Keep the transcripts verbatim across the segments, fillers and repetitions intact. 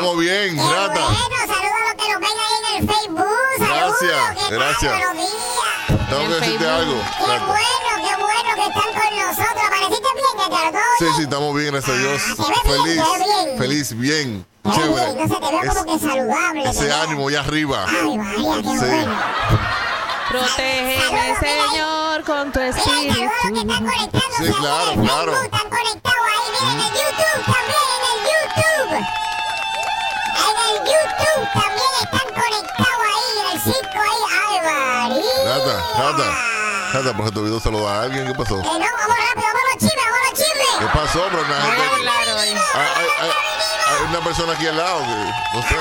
estamos bien, Rata. Bueno, saludos a los que nos ven ahí en el Facebook. Saludos. Gracias, gracias. Buenos días. Tengo que decirte algo. Qué Rata. bueno, qué bueno que están con nosotros. ¿Amaneciste bien, Ricardo? Sí, sí, estamos bien, gracias a Dios. Ah, te ve Feliz, bien, te ve bien. feliz, bien. Qué Chévere. bien, no se te ve como que saludable. Ese te ve. ánimo allá arriba. Ay, vaya, qué Sí. bueno. Protégeme, Señor, con tu Mira, espíritu. saludos a los que están conectándose Sí, claro, en el claro. Facebook, están conectados ahí. Mira, en el YouTube también, en el YouTube. En el YouTube también están conectados ahí, en el cinco ahí. Ay, María. Rata, Rata. Rata, por te olvidó saludar a alguien. ¿Qué pasó? Eh, no, vamos rápido, vamos a los chismes, vamos a los chismes. ¿Qué pasó, bro? Una Voy a gente- hablar hoy. hay, hay, hay, hay una persona aquí al lado que no sé.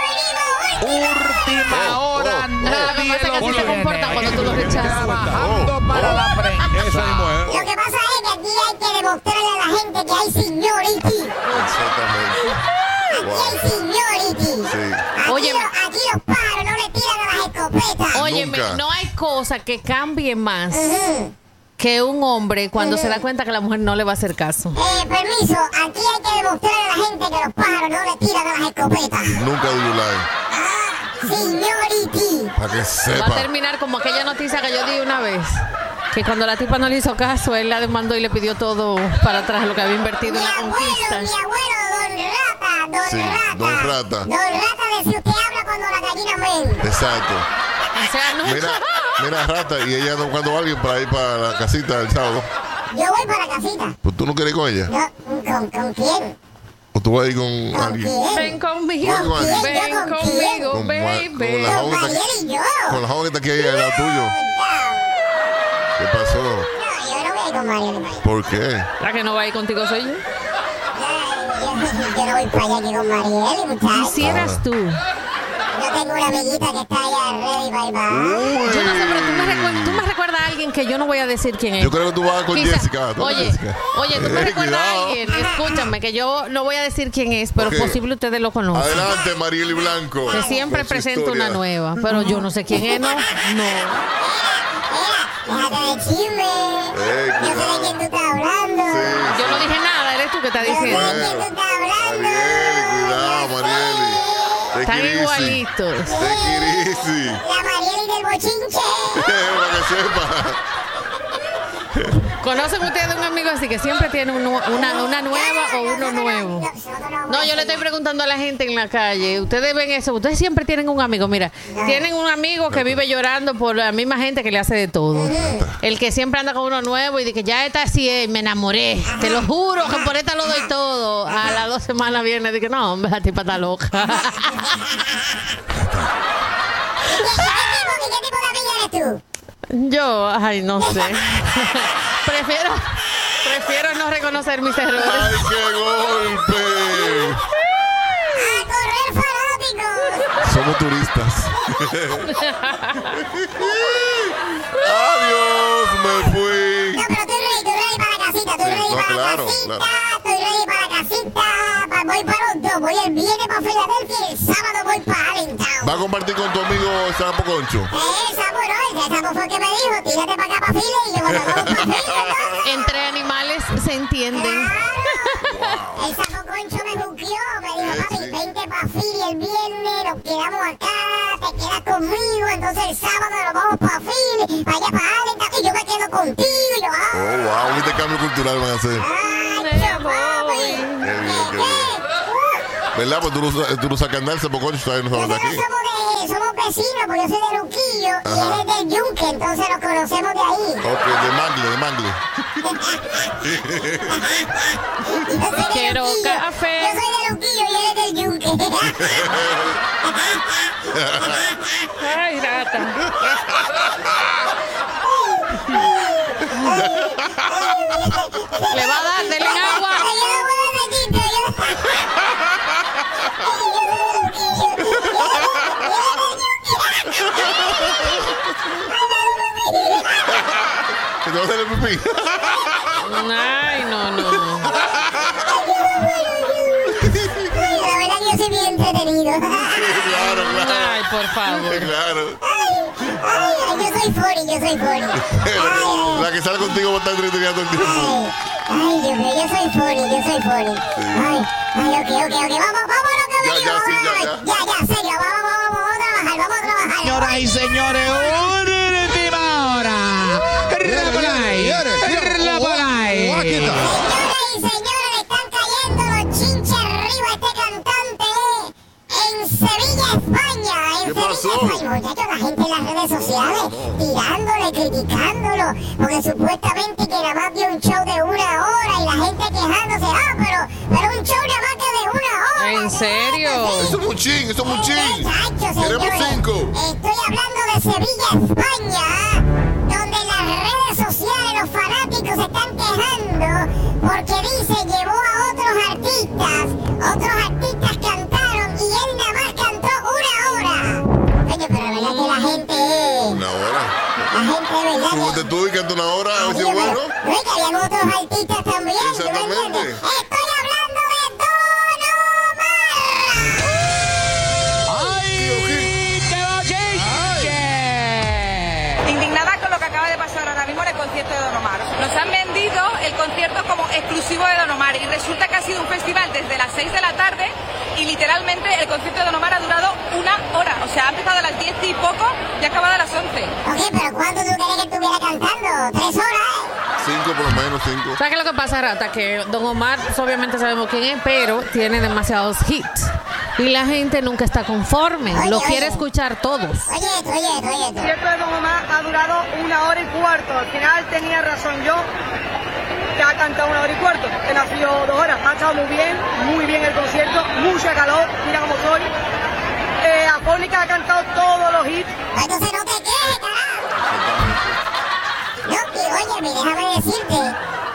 Última Oh, hora, oh, Lo que nadie pasa es que lo así se tiene. comporta cuando tú lo rechazas. Trabajando Oh, para oh. la prensa. Esa mismo es. Lo que pasa es que aquí hay que demostrarle a la gente que hay seniority. Exactamente. Aquí Wow. hay seniority. Sí. Aquí, Oye, los, aquí los pájaros no le tiran a las escopetas. Óyeme, Nunca. no hay cosa que cambie más Ujú. que un hombre cuando se da cuenta que la mujer no le va a hacer caso. Eh, permiso, aquí hay que demostrarle a la gente que los pájaros no le tiran a las escopetas. Nunca do you lie. Ah, seniority. Para que Va a sepa. terminar como aquella noticia que yo di una vez. Que cuando la tipa no le hizo caso, él la demandó y le pidió todo para atrás lo que había invertido Mi en la abuelo, conquista. mi abuelo, don Rata, don Sí, Rata. don Rata. Don Rata decía, usted habla cuando la gallina mente. Exacto. O sea, no. Mira, mira, Rata, y ella anda buscando a alguien para ir para la casita el sábado. Yo voy para la casita. Pues tú no quieres ir con ella. Yo, ¿con, ¿Con quién? O tú vas a ir con ¿Con alguien. quién? Ven conmigo, ¿Con quién? ven ¿Yo con conmigo, Con Ma- baby. con la Con joven Mariel y yo. Con la joven que está aquí al lado tuyo. No, ¿Qué pasó? no, yo no voy a ir con Mariel. ¿Por qué? La que no va a ir contigo soy yo. Yo, yo no voy para allá aquí con Mariel, muchachos. Quisieras tú. Yo tengo una amiguita que está allá ready para ir para... Yo no sé, pero tú me, recuer- tú me recuerdas a alguien que yo no voy a decir quién es. Yo creo que tú vas con Quizá- Jessica. tú vas con Oye, Jessica. oye, tú me Eh, recuerdas a cuidado. alguien. Escúchame, que yo no voy a decir quién es, pero Ok. es posible ustedes lo conocen. Adelante, Marieli Blanco. Que siempre con su presenta historia. una nueva, pero yo no sé quién es, ¿no? No. Déjate de chisme. Eh, Yo sé de cuidado. quién tú estás hablando. Sí. Yo no dije nada, eres tú que estás Yo sé de diciendo. quién tú estás hablando. Marieli, cuidado, Marieli. Take Están it easy. igualitos. Take it easy. La Marieli del bochinche. Para que sepa. ¿Conocen ustedes un amigo así que siempre tiene un nu- una, una nueva o uno nuevo? No, yo le estoy preguntando a la gente en la calle. Ustedes ven eso. Ustedes siempre tienen un amigo. Mira, tienen un amigo que vive llorando por la misma gente que le hace de todo. El que siempre anda con uno nuevo y dice que ya esta así es, me enamoré. Te lo juro que por esta lo doy todo. A las dos semanas viene y dice, no, hombre, la tipa está loca. ¿Qué tipo de amiga eres tú? Yo, ay, no sé. prefiero, prefiero no reconocer mis errores. ¡Ay, qué golpe! ¡A correr fanáticos! Somos turistas. Adiós, me fui. No, pero estoy ready, estoy ready para la casita, estoy Sí, ready no, para claro, la casita, claro. estoy ready para la casita, pa- voy para los dos, voy el viernes para Filadelfia y el sábado voy para Allentown. ¿Va a compartir con tu amigo Sapo Concho? Esa por hoy, esa fue el que me dijo, tírate para acá para Fila y yo cuando vamos para Fila, entonces. Entre animales se entienden. Claro. El saco concho me buqueó, me dijo, papi, vente para Philly el viernes, nos quedamos acá, te quedas conmigo, entonces el sábado nos vamos para Philly, para allá para Allentown, y yo me quedo contigo, y yo, Oh, ah, wow, un intercambio cultural van a hacer. ay, qué papi. Qué bien, qué bien. ¿Verdad? Pues tú no, tú no sacas nada, el Sapo Concho todavía no sabes de Nosotros aquí. somos, de, somos vecinos, porque yo soy de Luquillo y Ajá. él es del Yunque, entonces nos conocemos de ahí. Ok, de Mangle, de Mangle. Yo soy de Quiero Luquillo. café. Yo soy de Luquillo y él es del Yunque. Ay, rata. Le va a dar, denle agua. Ay, yo no puedo decirte, yo- ¿Te vas a hacer el pipí? Ay, no, no, no. La verdad que yo soy bien entretenido. Claro, claro. Ay, por favor. Claro. Ay, ay, yo soy funny, yo soy funny. Ay, La que sale contigo va a estar entretenida todo el tiempo. ay, ay, Dios mío, yo soy funny, yo soy funny. Ay, ay, ok, ok, ok, vamos, vamos a lo que ya, ya, sí, ya, ya. Ya, ya, serio, vamos, vamos, vamos a trabajar, vamos a trabajar. Señoras y señores, última hora. Rapolay, Rapolay. Señoras y señores, le están cayendo los chinches arriba a este cantante en Sevilla, España. En ¿Qué Sevilla, pasó? España. Muchachos, la gente en las redes sociales tirándole, criticándolo, porque supuestamente que nada más dio un show de una hora y la gente quejándose, ah, pero, pero un show nada más que de una hora. ¿En serio? Eso es muchín, eso es muchín. Muchachos, Queremos señores, cinco. estoy hablando de Sevilla, España, donde en las redes sociales los fanáticos se están quejando porque dice llevó a otros artistas, otros artistas cantaron y él nada más cantó una hora. Oye, pero la verdad que la gente, Una hora. la gente de verdad Súbete que... tú y canta una hora, a ver si Oye, es bueno. pero- no, y que habían otros artistas también. ¿tú me Exactamente. entiendes? Estoy hablando de Don Omar. ¡Ay, qué bochinche! Indignada con lo que acaba de pasar ahora mismo en el concierto de Don Omar. Nos han vendido el concierto como exclusivo de Don Omar y resulta que ha sido un festival desde las seis de la tarde y literalmente el concierto de Don Omar ha durado una hora. O sea, ha empezado a las diez y poco y ha acabado a las once. Ok, pero ¿cuánto tú querías que estuviera cantando? ¿Tres horas? Cinco por lo menos, cinco. ¿Sabes qué es lo que pasa, Rata? Que Don Omar, pues, obviamente sabemos quién es, pero tiene demasiados hits. Y la gente nunca está conforme. Oye, Lo oye. quiere escuchar todos. Oye, esto, oye, esto, oye, esto. El concierto de Don Omar ha durado una hora y cuarto. Al final tenía razón yo, que ha cantado una hora y cuarto. Él ha sido dos horas. Ha estado muy bien, muy bien el concierto. Mucha calor, mira cómo soy. Eh, Afónica ha cantado todos los hits. Entonces no te quejes, carajo. No, y oye, mi, déjame decirte,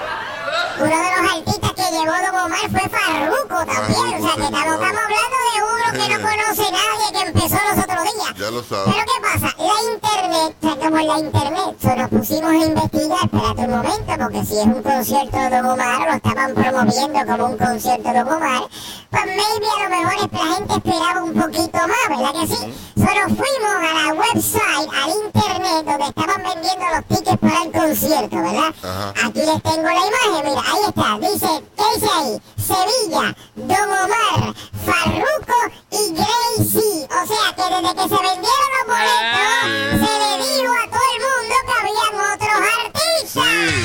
uno de los artistas que llevó Don Omar fue Farruko también. O sea, que estamos, estamos hablando de uno que no conoce nadie, que empezó los otros días. Ya lo sabes. Pero ¿qué pasa? La internet, o sea, como en la internet, so, nos pusimos a investigar, espérate un momento, porque si es un concierto de Don Omar, lo estaban promoviendo como un concierto de Don Omar, pues maybe a lo mejor es- la gente esperaba un poquito más, ¿verdad que sí? Solo fuimos a la website, al internet, donde estaban vendiendo los tickets para el concierto, ¿verdad? Ajá. Aquí les tengo la imagen, mira, ahí está, dice, ¿qué dice ahí? Sevilla, Don Omar, Farruko y Gracie. O sea que desde que se vendieron los boletos, Ah. se le dijo a todo el mundo que habían otros artistas.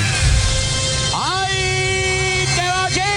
Sí. ¡Ay, qué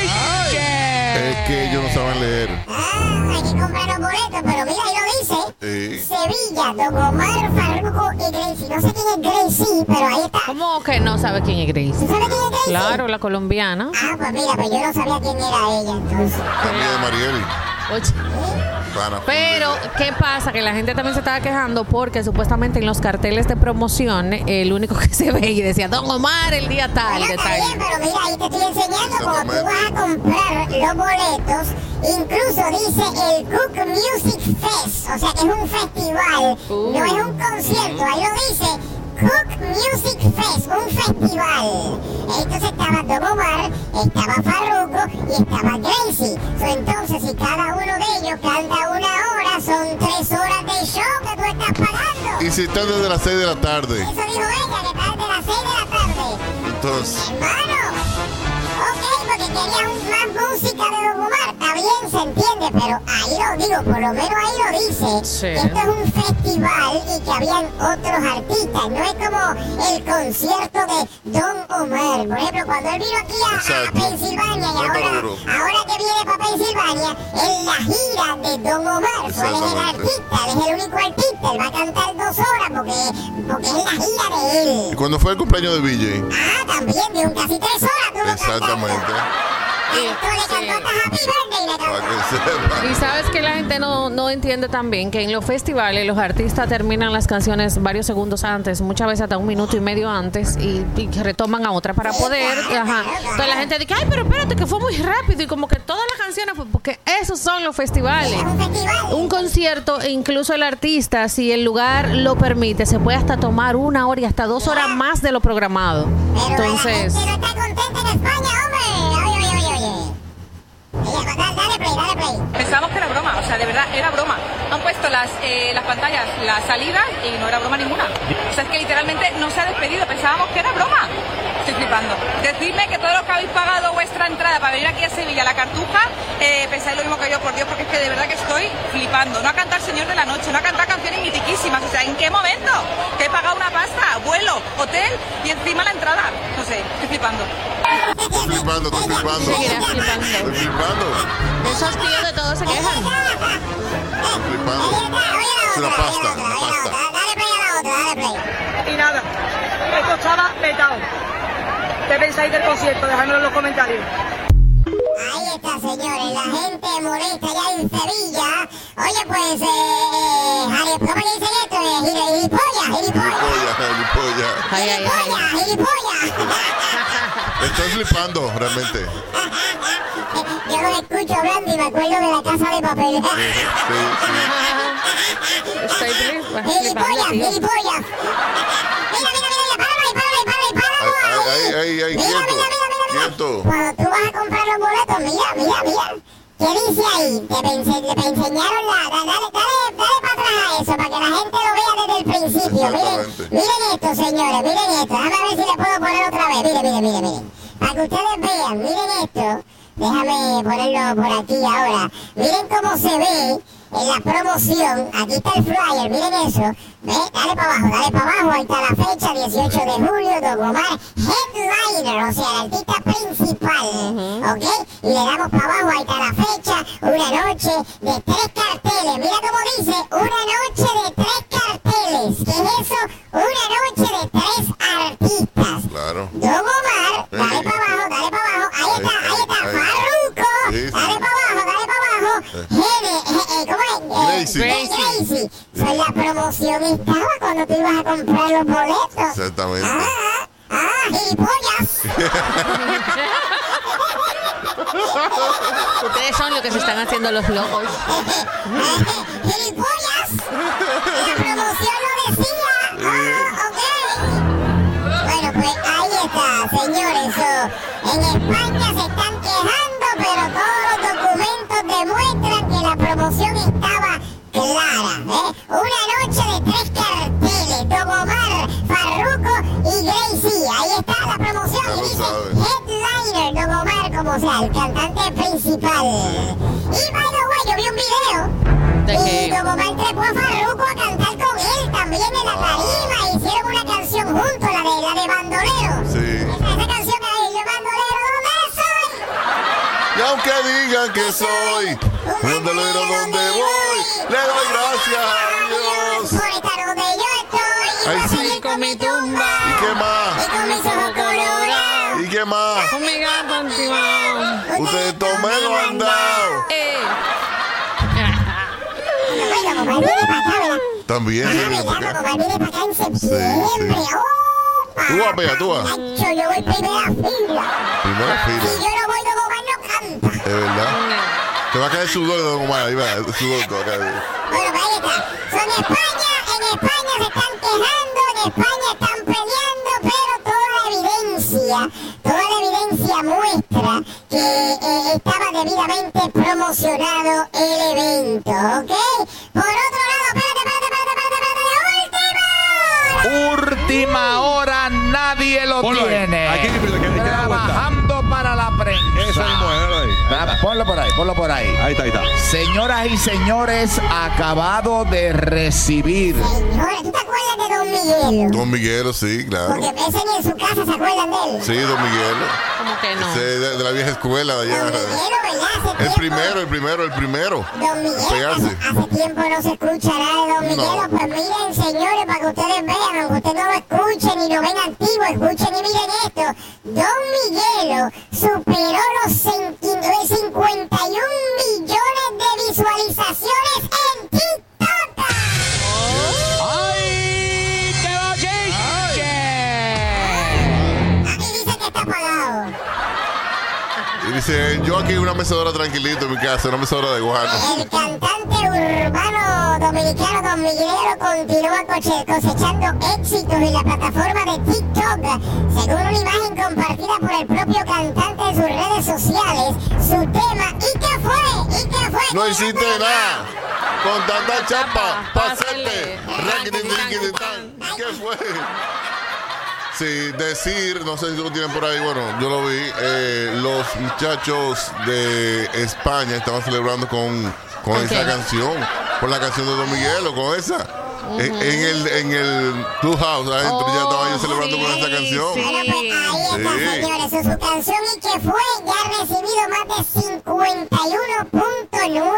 bochinche! Es que ellos no saben leer. Ah, hay que comprar los boletos, pero mira, ahí lo dice. Sí. Sevilla, Don Omar, Farruko y Gracie. No sé quién es Gracie, pero ahí está. ¿Cómo que no sabe quién es Grace? ¿Tú sabes quién es Gracie? Claro, la colombiana. Ah, pues mira, pues yo no sabía quién era ella, entonces. Amiga de Marieli. Oye, Pana, pero, ¿qué pasa? Que la gente también se estaba quejando porque supuestamente en los carteles de promoción, el único que se ve y decía Don Omar el día tal, Bueno, de está tal. bien, pero mira, ahí te estoy enseñando cuando tú vas a comprar los boletos, incluso dice el Cook Music Fest, o sea que es un festival, Uh. no es un concierto, ahí lo dice Cook Music Fest, un festival. Entonces estaba Don Omar, estaba Farruko y estaba Gracie. So, entonces, si cada uno de ellos canta una hora, son tres horas de show que tú estás pagando. Y si están desde las seis de la tarde. Eso dijo ella, que está desde las seis de la tarde. Entonces, Hermano, ok, porque querían más música de Don Omar, está bien, se entiende, pero ahí lo digo, por lo menos ahí lo dice, Sí. que esto es un festival y que habían otros artistas, no es como el concierto de Don Omar. Por ejemplo, cuando él vino aquí a, a Exacto. Pensilvania y No, ahora, pero duro. ahora que viene para Pensilvania, es la gira de Don Omar, pues él es el Exactamente. artista, él es el único artista, él va a cantar dos horas porque, porque es la gira de él. cuando fue el cumpleaños de B J. Ah, también, de un casi tres horas tuvo Exactamente. cantando. Entonces le cantó hasta Happy Birthday y le Para cantó. que sepa. Y sabes que la gente no, no entiende también que en los festivales los artistas terminan las canciones varios segundos antes, muchas veces hasta un minuto y medio antes, y, y retoman a otra para Sí, poder. claro, Ajá. claro, Entonces claro. la gente dice, ay, pero espérate, que fue muy rápido, y como que todas las canciones, fue- porque esos son los festivales. Es un festival. Un concierto, e incluso el artista, si el lugar lo permite, se puede hasta tomar una hora y hasta dos horas más de lo programado. Pero Entonces, la gente no está contenta en España, hombre. Oye, oye, oye, oye. Oye, dale, dale play, dale play. Pensamos que era broma, o sea, de verdad, era broma. Han puesto las, eh, las pantallas, las salidas y no era broma ninguna. O sea, es que literalmente no se ha despedido, pensábamos que era broma. Estoy flipando. Decidme que todos los que habéis pagado vuestra vuestra entrada para venir aquí a Sevilla, a la Cartuja, eh, pensáis lo mismo que yo, por Dios, porque es que de verdad que estoy flipando. No a cantar Señor de la Noche, no a cantar canciones mitiquísimas. O sea, ¿en qué momento? Que he pagado una pasta, vuelo, hotel y encima la entrada. No sé, estoy flipando. Estoy flipando, estoy flipando. Seguirás flipando. Estoy flipando. Esos tíos de todos se quejan. Estoy flipando. Es una pasta, una pasta. Dale play a la otra, dale play. Y nada, esto estaba petado. ¿Qué pensáis del concierto? Dejadmelo en los comentarios. Ahí está, señores, la gente molesta ya en Sevilla. Oye, pues, eh, Jari- ¿cómo le dicen esto? Eh, gil- Gilipollas, gilipollas. Gilipollas, gilipollas. Ay, ay, ay. Gilipollas, gilipollas. Estoy flipando, realmente. Yo los escucho hablando y me acuerdo de La Casa de Papel. Sí, sí. Estoy flipa- Gilipollas, flipando, tío. gilipollas. Mira, mira, mira, páralo ahí, páralo ahí, páralo ahí, páralo Ay, ahí. ay, ay, ay, Mira, quieto. mira, mira, mira, mira. Quieto. Cuando tú vas a comprar los boletos, mira, mira, mira. ¿Qué dice ahí? Te, pense- te enseñaron la... da- Dale, dale, dale para atrás a eso, para que la gente lo vea desde el principio. Miren, Exactamente. miren esto, señores, miren esto. Déjame ver si le puedo poner otra vez. Miren, miren, miren, miren. Para que ustedes vean, miren esto. Déjame ponerlo por aquí ahora. Miren cómo se ve en la promoción. Aquí está el flyer, miren eso. Ve, dale para abajo, dale para abajo. Ahí está la fecha, dieciocho de julio, Don Omar, headliner, o sea, el artista principal. ¿Ok? Y le damos para abajo, ahí está la fecha, una noche de tres carteles. Mira cómo dice, una noche de tres carteles. ¿Qué es eso? Una noche de tres artistas. Claro. Don Omar, dale para abajo, dale para abajo. Ahí está, ahí está, Ahí, ahí. Farruko. Sí, sí. Dale para abajo, dale para abajo. Gene, eh, eh, ¿cómo es? Eh, Gracie. Gracie. Soy la promoción estaba cuando tú ibas a comprar los boletos. Exactamente. Ah, ah, gilipollas. Ustedes son los que se están haciendo los locos. Gilipollas. La promoción lo decía. Ah, ok. Bueno, pues ahí está, señores. So, en España se están quejando, pero todos los documentos demuestran que la promoción estaba clara. ¿eh? Una noche de tres carteles. Don Omar, Farruko y Gracie. Ahí está la promoción. Ya Y lo dice sabes. headliner, Don Omar, como sea, el cantante principal. Y by the way, yo vi un video. ¿De Y qué? Don Omar trepó a Farruko a cantar con él también en la tarima. Hicieron una canción juntos, la de, la de Bandolero. Sí. Esa, esa canción que dice, Bandolero, ¿dónde soy? Y aunque digan que soy un bandolero donde voy, le doy gracias a Dios. Por estar donde yo estoy. Ay, y sí. seguir con mi tumba. ¿Y qué más? Y con mis ojos colorados. ¿Y qué más? Oh my God, Pantimón. Ustedes todos me lo han dado. Eh. Bueno, Omar viene para acá, ¿verdad? También Ah, viene ¿verdad? para acá. Omar viene para acá en septiembre. sí. ¡Opa! Tú vas, Bea, tú vas. Nacho, yo voy primera fila. Primera Si fila. yo no voy, Don Omar no canta. Es verdad. Te va a caer sudor de Don Omar. Ahí va, el sudor te va a caer. Bueno, pues ahí está. Son en España, en España se están quejando, en España están peleando, pero toda la evidencia, toda la evidencia muestra que eh, estaba debidamente promocionado el evento, ¿ok? Por otro lado, espérate, espérate, espérate, espérate, espérate, Última hora, nadie lo Ponlo ahí. tiene. Aquí, que- que- que- que da vuelta. Trabajando para la prensa. Esa misma, déjalo ahí. Ahí Ah, está. Ponlo por ahí, ponlo por ahí. Ahí está, ahí está. Señoras y señores, acabado de recibir. Señora, ¿tú te acuerdas de Don Miguel? Don Miguelo, sí, claro. Porque ese ni en su casa se acuerdan de él. Sí, Don Miguelo. ¿Cómo que no? Ese de, de la vieja escuela de Don allá. Miguel, ¿verdad? Hace El tiempo- primero, el primero, el primero. Don Miguel, hace, Pegarse. hace tiempo no se escucha nada de Don Miguelo, No. pues miren señores, para que ustedes vean, aunque ustedes no lo escuchen ni lo ven activo, escuchen y miren esto. Don Miguelo superó los cincuenta y un millones de visualizaciones en TikTok. ¡Ay, qué bochinche! Aquí dice que está apagado. Y dice, yo aquí una mecedora tranquilito en mi casa, una mecedora de guano. El cantante urbano dominicano Don Miguelo continúa coche- cosechando éxitos en la plataforma de TikTok. Según una imagen compartida por el propio cantante en sus redes sociales, su tema ¿y qué fue? ¿Y qué fue? No hiciste nada. Con tanta chapa, Chapa, pa' hacerte. pásale. Raquitín, tiquitín, tan. ¿Qué fue? Sí, decir, no sé si lo tienen por ahí, bueno, yo lo vi, eh, los muchachos de España estaban celebrando con, con ¿Con esa qué? canción, con la canción de Don Miguel o con esa. En, en el en el Clubhouse, adentro, ya estaban ellos celebrando sí, con esa canción. sí. Bueno, pues ahí está, Sí. señores, eso es su canción y que fue, ya ha recibido más de cincuenta y uno punto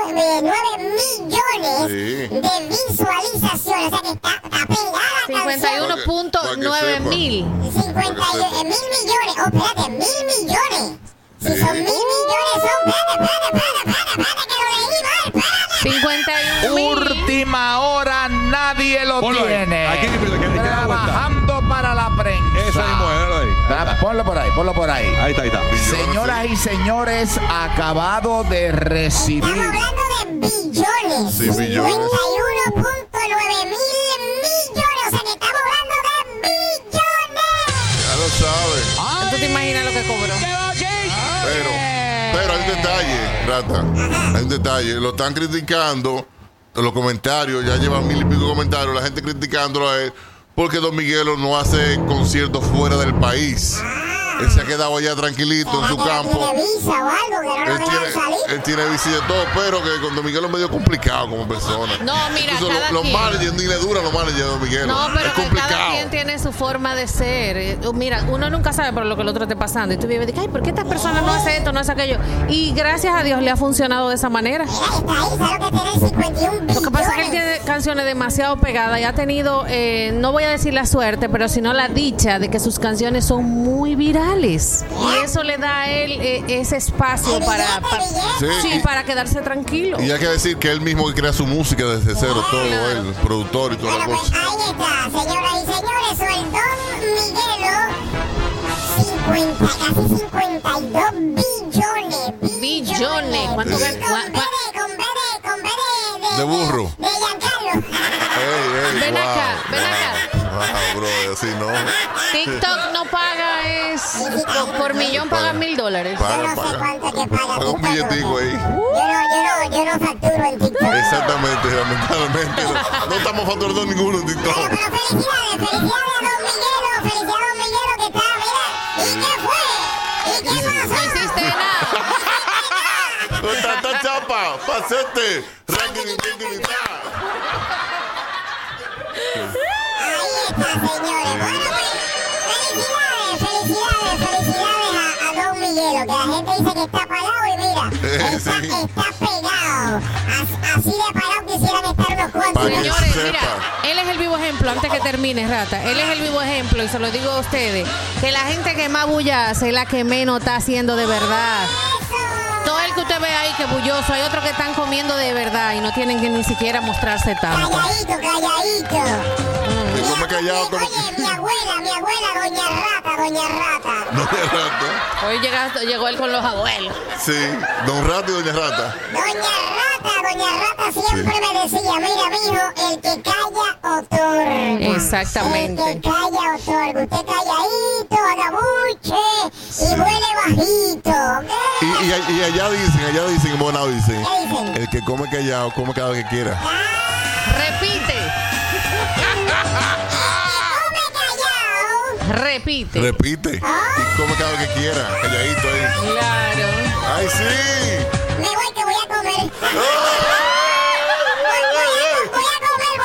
nueve millones Sí. de visualizaciones. O sea que está, está pegada la cincuenta y canción. uno punto nueve mil. cincuenta y uno mil millones. Oh, espérate, mil millones. Si Sí. son mil millones, son. Espérate, espérate, espérate, espérate, que lo leí mal. Espérate. cincuenta y uno mil. Última hora, nadie lo Ponlo ahí. tiene. Aquí, que- que- que te da vuelta. Trabajando para la prensa. Esa mismo, déjalo ahí. Tra- Ponlo por ahí, ponlo por ahí. Ahí está, ahí está. Señoras y señores, acabado de recibir. Estamos hablando de billones. Sí, billones. cincuenta y uno punto nueve mil millones. O sea que estamos hablando de billones. Ya lo sabes. ¿Tú te imaginas lo que cobró? Pero, pero hay un detalle, Rata. Hay un detalle. Lo están criticando. Los comentarios, ya llevan mil y pico comentarios. La gente criticándolo a él porque Don Miguelo no hace conciertos fuera del país. Él se ha quedado allá tranquilito en su ¿Será que no campo. tiene visa o algo que no lo Él dejan tiene, salir? él tiene visita y todo, pero que con Don Miguelo es medio complicado como persona. No, mira, Incluso cada los, los quien. managers ni le duran los managers de Don Miguelo. No, pero es que complicado. cada quien tiene su forma de ser. Eh, Mira, uno nunca sabe por lo que el otro esté pasando. Y tú vives y dices, ay, ¿por qué esta persona no hace esto, no hace aquello? Y gracias a Dios le ha funcionado de esa manera. Mira, está ahí, ¿sabes lo que tiene? cincuenta y uno billones. Lo que pasa es que él tiene canciones demasiado pegadas y ha tenido, eh, no voy a decir la suerte, pero sino la dicha de que sus canciones son muy virales. Y eso le da a él eh, ese espacio El para, billete, para, el billete. Sí, sí, y- para quedarse tranquilo. Y hay que decir que él mismo que crea su música desde cero, todo él, productor y toda la Bueno, pues cosa. ahí está, señoras y señores, soy el Don Miguelo, cincuenta, casi cincuenta y dos billones. Billones. ¿Cuánto Con gan- B cua- de, con B de, con B de, de, De burro. De Giancarlo. Ey, ey, Ven wow, acá, ven wow, acá. Wow, bro, así no. TikTok no paga, es por millón paga mil dólares. Yo Paga, no sé paga. cuánto es que paga Paga un TikTok. billetico ahí. Yo no, yo no, yo no facturo en TikTok. Exactamente, lamentablemente. No, no estamos facturando ninguno en Bueno, TikTok. pero felicidades, felicidades a Don Miguelo, felicidades a Don Miguelo que está, mira. ¿Y qué fue? ¿Y qué No pasó? hiciste nada. ¿Dónde está esta chapa? Pasete. Ranking, ranking, ranking. Ahí está, señores. Bueno, pues, felicidades, felicidades, felicidades a, a Don Miguelo, que la gente dice que está parado y mira, Eh, está, sí. está pegado. As- así de parado quisieran estar unos cuantos. Pa' que Señores, sepa. mira, él es el vivo ejemplo, antes que termine, Rata, él es el vivo ejemplo, y se lo digo a ustedes, que la gente que más bulla hace es la que menos está haciendo de verdad. Todo el que usted ve ahí que bulloso, hay otros que están comiendo de verdad y no tienen que ni siquiera mostrarse tanto. Calladito, calladito. Que come callado como... Oye, mi abuela, mi abuela, Doña Rata, Doña Rata. Doña Rata. Hoy llega- llegó él con los abuelos. Sí, Don Rata y Doña Rata. Doña Rata, Doña Rata siempre me decía, mira, mijo, el que calla, otorga. Exactamente. El que calla, otorga. Usted calladito, haga buche y huele bajito, ¿ok? Y, y, y allá dicen, allá dicen, en Bonao dicen, ¿Qué dicen? el que come callado, come cada vez que quiera. Repite, Come callado. repite. Repite. Y come cada vez que quiera, calladito ahí. Claro. ¡Ay, sí! Me voy que voy a comer.